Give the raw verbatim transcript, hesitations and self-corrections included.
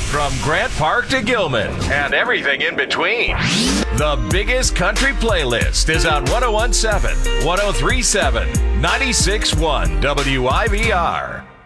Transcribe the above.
From Grant Park to Gilman and everything in between. The biggest country playlist is on one oh one point seven, one oh three point seven, ninety-six point one W I V R.